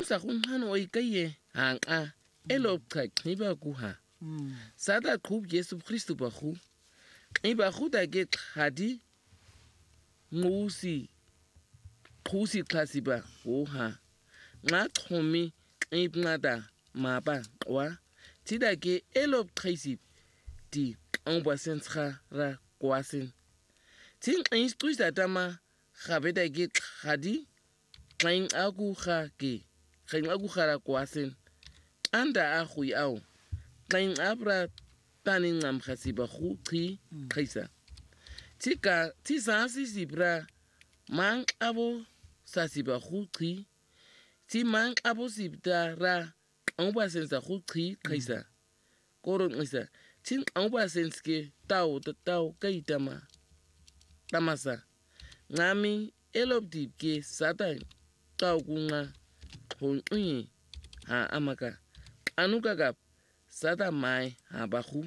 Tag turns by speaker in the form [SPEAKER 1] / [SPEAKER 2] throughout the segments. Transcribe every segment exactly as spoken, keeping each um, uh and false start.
[SPEAKER 1] sa kunqan oyikaye hanqa elo qhiba kuha sada qhub Yesu Kristu bakhu qiba khuda ke khadi ngusi khusi xasiba oha nga xhomi qibnada mapa wa tida ke elo qhaisi di ongba sentra ra kwasin tin qinstuisa tama khabeda ke khadi qin aku kha ke qin aku khara kwasin anda a khui au qin abra tani ngam khasiba khu qhi khaisa tika tisasi sibra mang abo sasiba khu qhi ti mang abo sibda ra ongba sensa khu qhi khaisa koron isa tin ongba senske tau tau kaitama tamasa ngami elobdi ke satan tau kunga hon ha amaka anuka gap sata mai ha bakhu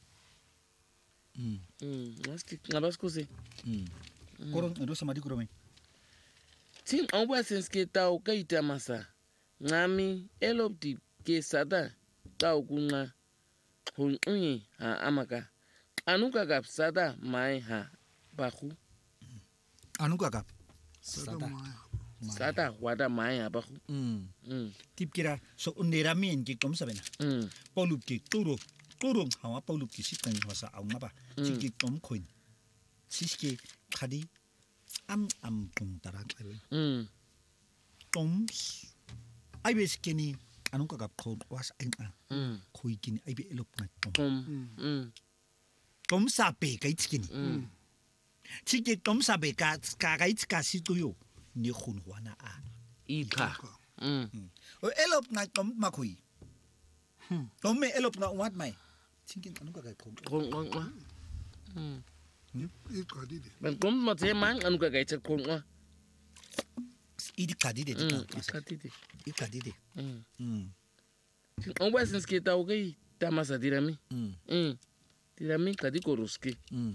[SPEAKER 1] mm mm maski ngabasko se mm
[SPEAKER 2] koron ndo samadi kurome
[SPEAKER 1] tin ongba senske tau kaitama sa ngami elobdi ke sata tau kunga hon ha amaka anuka gap sata mai ha bakhu
[SPEAKER 2] anuka gap
[SPEAKER 3] Sada
[SPEAKER 1] sata wada mai ha bakhu
[SPEAKER 2] mm
[SPEAKER 1] mm
[SPEAKER 2] tip kira so undera min ki kom sabena
[SPEAKER 1] mm
[SPEAKER 2] polup ki turo turo hawa polup ki sitan wasa au ngaba ki kom khoin siske khadi am am pung tara kai
[SPEAKER 1] mm
[SPEAKER 2] toms ai bes kini anuka gap khod was ai a
[SPEAKER 1] mm
[SPEAKER 2] khoi kini ai be elop na tom
[SPEAKER 1] tom mm
[SPEAKER 2] tom sa pe kai skini
[SPEAKER 1] mm
[SPEAKER 2] chike tom sa be ka ka kai ska si tuyo ni khun wana a
[SPEAKER 1] ika mm
[SPEAKER 2] o elop na tom ma khoi tom me elop na wat mai chike anuka gap khod
[SPEAKER 1] kon kon ma mm
[SPEAKER 3] i kadide
[SPEAKER 1] ben kom ma te mang anu ka gaita kon ma
[SPEAKER 2] idi kadide de
[SPEAKER 1] katite
[SPEAKER 2] i kadide
[SPEAKER 1] mm
[SPEAKER 2] mm
[SPEAKER 1] on va senske ta ogai tamasa dirami
[SPEAKER 2] mm
[SPEAKER 1] mm dirami kadi koroski
[SPEAKER 2] mm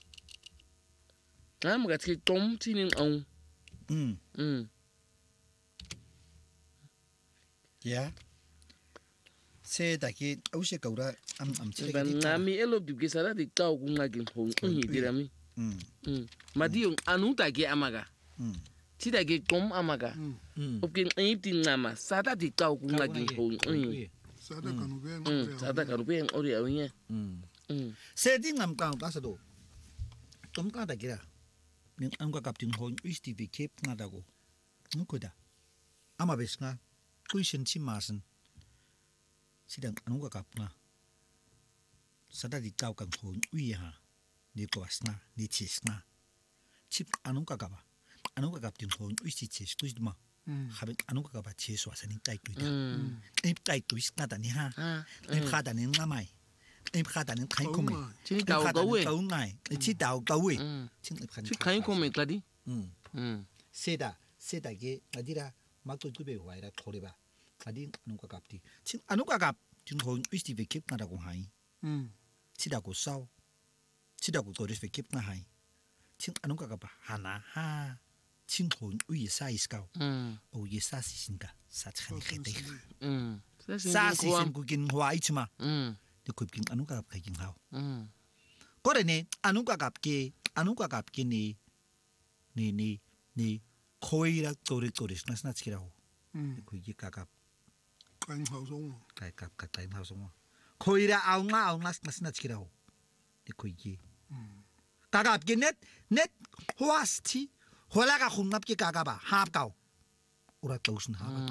[SPEAKER 1] am gatki tom tinin on
[SPEAKER 2] mm
[SPEAKER 1] mm
[SPEAKER 2] ya se da ki aushe kaura am am chile
[SPEAKER 1] ben ngami elo dibge sara di ta ku ngagin hon mm dirami
[SPEAKER 2] mm
[SPEAKER 1] mm madi anu ta ke amaga
[SPEAKER 2] mm
[SPEAKER 1] ti da ke tom amaga
[SPEAKER 2] mm
[SPEAKER 1] opkin ipti ngama sata di ta ku ngagin hon mm
[SPEAKER 3] sada kanu be
[SPEAKER 1] mm sata ka rupen ori awnya
[SPEAKER 2] mm
[SPEAKER 1] mm
[SPEAKER 2] se di ngam ka ta sa do tom ka da kira ning ang ka kaptin hon isti be kep na da go ngoda ama besnga kuisen chi masen sidang anu ka kap na sada di tau kan hon ui ha ni ko asna ni chisna chip anu ka ka ba anu ka kaptin hon isti chis tu ma habe anu ka ba chis wa sanin tai tu da
[SPEAKER 1] mm
[SPEAKER 2] ai tai tu is na da ni ha
[SPEAKER 1] ha
[SPEAKER 2] ai kha da ni ngamai ai kha da ni khai ko mai
[SPEAKER 1] chi ta ka we
[SPEAKER 2] ka ngai chi ta ka we
[SPEAKER 1] mm
[SPEAKER 2] ching ai kha
[SPEAKER 1] chi kai ko me kladi
[SPEAKER 2] mm
[SPEAKER 1] mm
[SPEAKER 2] seda seda ge adira ma tu tu be wa ira thore ba adi anu ka kapti ching anu ka kap chung hon isti ve kep na da ko hai chida ko sao chida ko toris ve kep na hai ching anu ka ba hana ha ching hon ui sa is ka
[SPEAKER 1] mm
[SPEAKER 2] o ye sa si sin ka sa chani khete
[SPEAKER 1] mm
[SPEAKER 2] sa si sin ku kin hwa ich ma
[SPEAKER 1] mm
[SPEAKER 2] de ku kin anu ka ka kin hao
[SPEAKER 1] mm
[SPEAKER 2] ko re ne anu ka kap ke anu ka kap ke ni ni ni ni khoira tore tore na sna chira ho ku ye ka kap
[SPEAKER 3] kan hausong
[SPEAKER 2] kai kap ka tai hao song khoira au nga au nga sna sna chira ho de ku ye ka kap ke net net hwas ti hola ka khun ngap ke ka ka ba hap ka ura tausun ha ka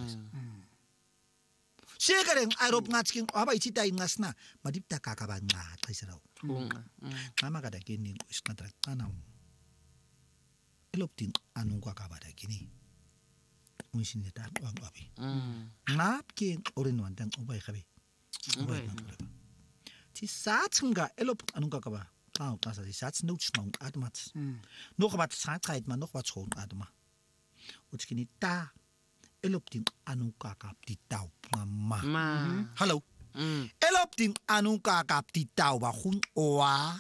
[SPEAKER 2] Shekaren arop ngachking aba ichi tai ngasna madip ta ka ka ba nga thaisarau ngama ka da kini isna tra kana eloptin anu ka ka ba da kini unsin da wa abi ngap ke orin wan tang obai khabe obai ti satsinga elop anu ka ka ba ka ta sa sats no chnong atmat noch wat satzeit man noch wat schon atma utskini ta eloptin anu ka ka ti tau mama
[SPEAKER 1] ma
[SPEAKER 2] hello
[SPEAKER 1] mm
[SPEAKER 2] eloptin anu ka ka ti tau ba hun oa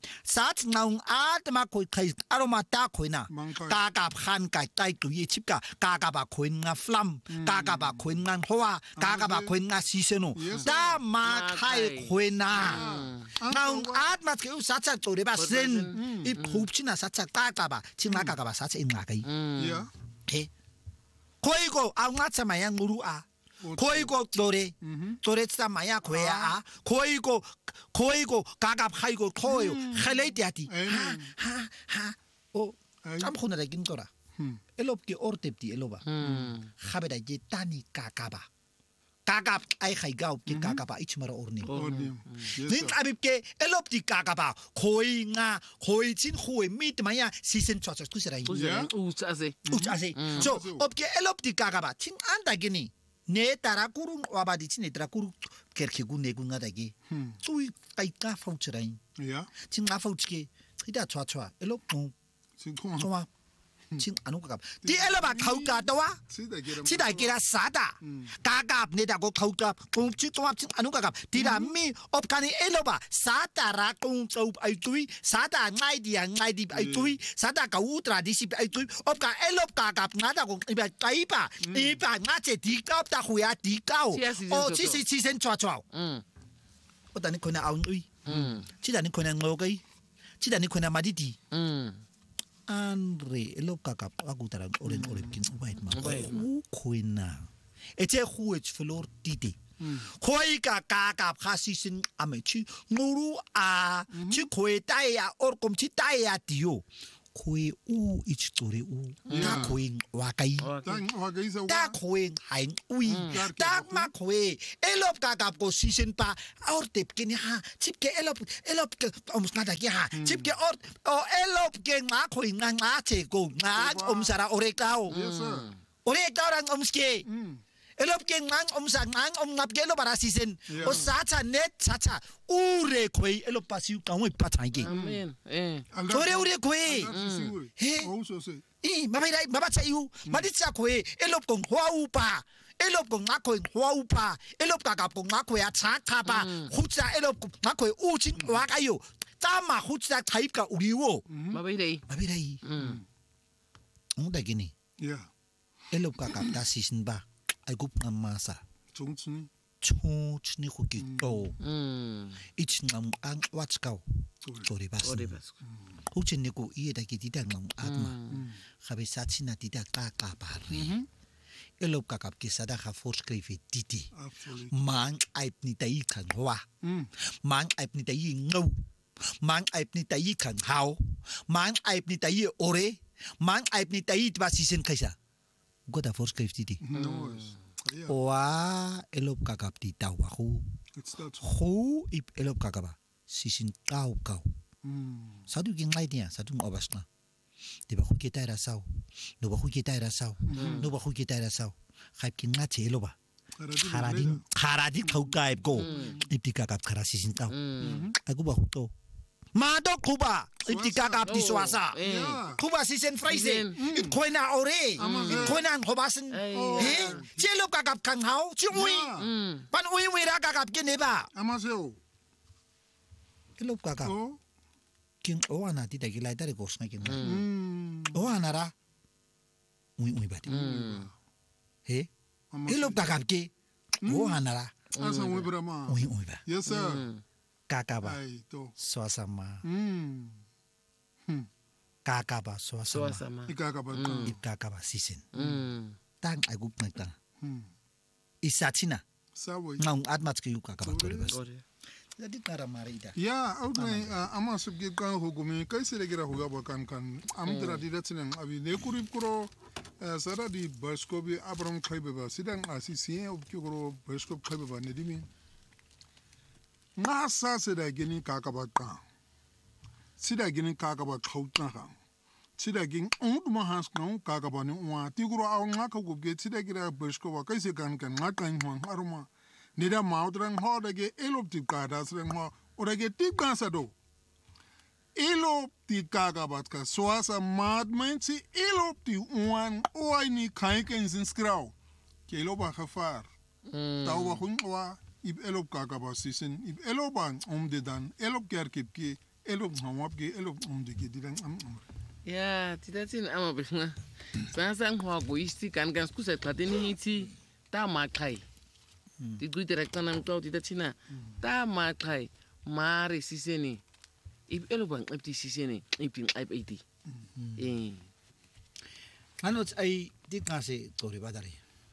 [SPEAKER 2] Sat ngaung at makoi kay aromata koy na.
[SPEAKER 3] Mangkay.
[SPEAKER 2] Kakap han kay tay kuyi chipka. Kakaba koy nga flam. Kakaba koy nga hoa. Kakaba koy nga siseno.
[SPEAKER 3] Yes,
[SPEAKER 2] Da ma kay koy na.
[SPEAKER 3] Ah,
[SPEAKER 2] Ngaung
[SPEAKER 3] ah,
[SPEAKER 2] at mat kayo satsa tore ba sen. Ip hupchina satsa kakaba. Chingla kakaba satsa in nga kay.
[SPEAKER 3] Yeah.
[SPEAKER 2] He. Koy ko ang nga sa mayang nguru a. Koy ko tore. Tore sa maya koya a. Koy ko koy ko kakap hay ko koy. Khalay tiati. Ha ha ha. O am khuna da gin tora. Elop ki ortepti eloba. Khabe da je tani kakaba. Kakap ay khay gaw ki kakaba ichmara orni.
[SPEAKER 3] Odium. Yes,
[SPEAKER 2] Nin
[SPEAKER 3] sir.
[SPEAKER 2] abib ke elop di kakaba. Koy nga koy chin khoy mit maya season chwa chwa kusera.
[SPEAKER 3] Yeah.
[SPEAKER 1] 우짜세.
[SPEAKER 2] Uchase. So op ke elop di kakaba. Chin anda gini. Ne tara kurung wabadi chin ne tara kurung kerke gun ne gun ngada gi. Tui kai ka fauchrai.
[SPEAKER 3] Yeah.
[SPEAKER 2] Chin nga fauchke. Ida chwa chwa elop mo
[SPEAKER 3] Sinkuma.
[SPEAKER 2] chwa. Chin anu kakab. Di eloba khau ka dawa.
[SPEAKER 3] Sida gira.
[SPEAKER 2] Sida kira sada. Kakap ne da go khauka. Kung chi to chin anu kakap. Tira mi op kani eloba. Sada ra kung chau ai tui. Sada ngai dia ngai di ai tui. Sada ka u tradisi ai tui. Op ka elop kakap nga da go iba kai pa. Iba nga che di kap ta huya di kau. O chi si chi sen chwa chwa.
[SPEAKER 1] 음.
[SPEAKER 2] O tani kona aun ui.
[SPEAKER 1] 음.
[SPEAKER 2] Chi tani kona ngogai. Chi tani kona madidi.
[SPEAKER 1] 음.
[SPEAKER 2] Andre elop kakap aku tarang oren oren kin wait ma.
[SPEAKER 1] Wait.
[SPEAKER 2] Ku koina. Ete huet flor titi. Koi ka kakap khasisin amechi nguru a chi koi tai ya or kom chi tai ya dio. Koi u ich tore u. Ta koi wakai.
[SPEAKER 3] Tang wagaisa wa.
[SPEAKER 2] Ta koi hain ui. Ta ma koi elop kakap ko sisin pa or tip kini ha. Chip ke elop elop ke omus ngada ki ha. Chip ke or o elop ke nga koi nga nga che ko nga om sara orekao.
[SPEAKER 3] Yes, sir.
[SPEAKER 2] Orekao rang omus ke. Elop ke ngang om sa ngang om ngap ke lo para sisin. O sa cha net sa cha ure koi elop pa siu ka ngoi pa chai ke.
[SPEAKER 1] 아멘. 예.
[SPEAKER 2] Tore ure koi. He.
[SPEAKER 3] Also say.
[SPEAKER 2] I mabai dai maba cha iu. Madi cha koi elop kong hua u pa. Elop kong nga koi hua u pa. Elop ka kap kong nga koi a cha ka pa. Hu cha elop nga koi u chin wa ka yo. Ta ma hu cha type ka uri wo.
[SPEAKER 1] 마베이데이.
[SPEAKER 2] Mabai dai.
[SPEAKER 1] 음.
[SPEAKER 2] Ong da gini.
[SPEAKER 3] Yeah.
[SPEAKER 2] Elop ka kap ta sisin ba. Ai gup ngamasa.
[SPEAKER 3] Chungchuni.
[SPEAKER 2] Chu chni khu ki to.
[SPEAKER 1] 음.
[SPEAKER 2] Ich ngam ang watch kau. Tore bas.
[SPEAKER 1] 오리바스.
[SPEAKER 2] Hu chen ne ko i da ki ti da ngam atma. Khabe sa china ti da ka ka pa ri. Elop ka kap ki sada kha voorskrive titi.
[SPEAKER 3] Absolutely.
[SPEAKER 2] Mang aip ni tai kan wa. Mang aip ni tai ngau. Mang aip ni tai kan hao. Mang aip ni tai ore. Mang aip ni tai ba sisen kaisa. Goda voorskrive titi.
[SPEAKER 3] No. Yeah.
[SPEAKER 2] Wa elop ka kap ti ta wa khu.
[SPEAKER 3] It's that.
[SPEAKER 2] Khu ip elop ka kapa. Sisin kau kau.
[SPEAKER 3] Mm.
[SPEAKER 2] Sadu ki ngai dia, sadu ngobas na. Di ba khu ki tai ra sao. No ba khu ki tai ra sao. No ba khu ki tai ra sao. Khaip ki nga che lo ba. Kharadin kharadin khau kaip ko. Ip ti ka kap khara sisin kau. Aku ba khu to. Ma do kuba. Ip ti ka kap ti swasa.
[SPEAKER 3] Yeah.
[SPEAKER 2] Kuba sisen fraise. Ip koi na ore. Ip koi na ngobasen. He? Che lo ka kap kang hao. Chi ui.
[SPEAKER 3] Yeah.
[SPEAKER 2] Pan ui ui ra ka kap ki ne ba.
[SPEAKER 3] Amaseo.
[SPEAKER 2] Elop ka kap.
[SPEAKER 3] Oh.
[SPEAKER 2] King o ana ti da ki lai tare ko sna kin.
[SPEAKER 3] Mm.
[SPEAKER 2] O ana ra. Ui ui ba ti.
[SPEAKER 1] 음.
[SPEAKER 2] He?
[SPEAKER 3] Amaseo.
[SPEAKER 2] Elop ka kap ki. O ana ra.
[SPEAKER 3] Asa we brama.
[SPEAKER 2] Ui ui ba.
[SPEAKER 3] Yes, sir.
[SPEAKER 2] Ka ba.
[SPEAKER 3] Ay, to.
[SPEAKER 2] Swasa ma.
[SPEAKER 3] Mm.
[SPEAKER 2] Ka ba swasa ma.
[SPEAKER 1] 소아사마.
[SPEAKER 3] Ikakabal.
[SPEAKER 2] Ip ka ba sisen.
[SPEAKER 1] 음.
[SPEAKER 2] Tang ai gup na tang.
[SPEAKER 3] Hmm.
[SPEAKER 2] Isa china.
[SPEAKER 3] Saboy.
[SPEAKER 2] Ngau atmat ki yu ka ba tore bas.
[SPEAKER 1] 오리.
[SPEAKER 2] Jadi kara marida.
[SPEAKER 3] Ya, outline ama subge kan hukumi kai sere gira huga bakan kan am dra di datinen abi ne kurip kuro sara di baskobi abram khaibe ba sidang asisi ob kuro baskob khaibe ba ne dimi nga sa sera gini kaka ba ka sida gini kaka ba khauta ka sida gin on ma has kan kaka ba ni wa ti kuro aw nga ka gubge sida gira baskoba kai se kan kan nga kan hwan aruma nida maudran ho dage elop tip ka das ren ho orage tip ka sa do elop tip ka ga bat ka soasa mad mensi elop ti wan oi ni kai ken sin skrau ke elop ba khafar taw ba hun wa ib elop ka ga ba sisin ib elop ban om de dan elop ker kip ki elo ngwapke elo ngdike dile ngam.
[SPEAKER 1] ya titathini amabhinqa sangasangqwa kuyisti kan kan skusa qhatheni ngithi ta maqhai ticwitera qana mqaw titathina ta maqhai mari siseni if elo bang xepti siseni xipin xip eighty eh
[SPEAKER 2] Anots ay dit ngase tori badari.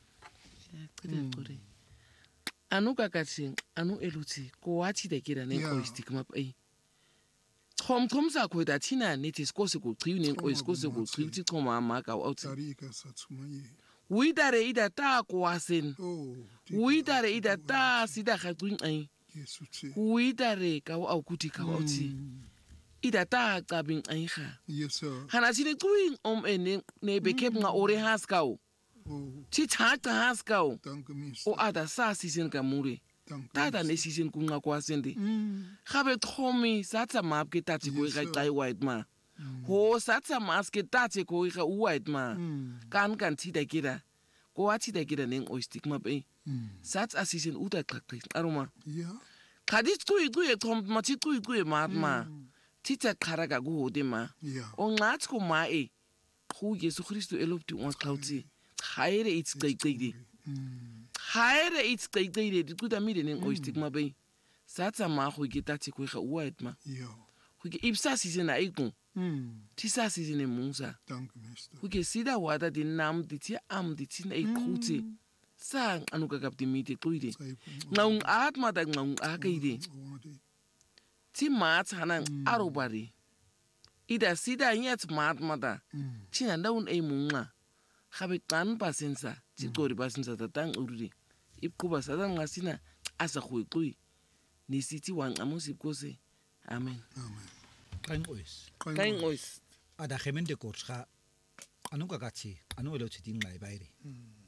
[SPEAKER 1] qede qore anu kakathi anu eluthi ko wathi dekira nenkoyisti kuma ai Chom chom sakho dathina nithi sikose kuchiwe nenkoyi sikose kuchiwe uthi choma amaka awuthi
[SPEAKER 3] Tarika satsuma ye.
[SPEAKER 1] Uitare ida ta kwasen
[SPEAKER 3] Oh.
[SPEAKER 1] Uitare ida ta sida khatwing ai
[SPEAKER 3] Yesu tse.
[SPEAKER 1] Uitare ka wa ukuthi ka uthi ida ta cabing ai kha
[SPEAKER 3] Yes sir.
[SPEAKER 1] hana sine twing om ene ne bekep nga ore haskau
[SPEAKER 3] Oh.
[SPEAKER 1] thi thaqa haskau
[SPEAKER 3] Dank u mister.
[SPEAKER 1] o ada sa sisen ka mure
[SPEAKER 3] Dank u.
[SPEAKER 1] tata ne sisen kunga kwasende
[SPEAKER 3] Mm.
[SPEAKER 1] gabe thomi satsa map ke tati ko
[SPEAKER 3] Yes,
[SPEAKER 1] ga
[SPEAKER 3] sir.
[SPEAKER 1] xai white ma ho satsa maske tati ko ga white ma
[SPEAKER 3] Mm.
[SPEAKER 1] kan kan thida kira ko athi da kira neng o stigma be
[SPEAKER 3] Mm.
[SPEAKER 1] satsa sisen uta qaqi aroma
[SPEAKER 3] Yeah.
[SPEAKER 1] khadi tsuyi tsuyi thom ma thi tsuyi tsuyi ma ma thitsa qhara ka go hode ma
[SPEAKER 3] Yeah.
[SPEAKER 1] o ngathi ko ma e go Jesu Christu elopti wa qhauti khaire it's qaqidi
[SPEAKER 3] Mm.
[SPEAKER 1] khaire it's qaqidi dikuta mide neng o stigma be satsa ma go ke tati ko ga white ma
[SPEAKER 3] Yeah.
[SPEAKER 1] go ke ipsa sisen a ikon
[SPEAKER 3] Mm.
[SPEAKER 1] tisa sisen musa
[SPEAKER 3] Dank u mister.
[SPEAKER 1] go ke sida wada di nam di ti am di tin e khuti sang anu ka kap di mite qoide ngaung atma da ngaung a ka ide ti mat hanan arobari ida sida nyet mat mata
[SPEAKER 3] Mm.
[SPEAKER 1] tina ndaun e munga gabe kan pasensa ti qori pasensa tatang ururi ipkuba sadan ngasina asa khoiqui ni siti wan amusi kose amen
[SPEAKER 3] Amen.
[SPEAKER 2] Kain ois.
[SPEAKER 1] kain ois
[SPEAKER 2] Ada gemeente korsga anu kakatsi anu elo chiting ngai bairi.
[SPEAKER 3] Mm.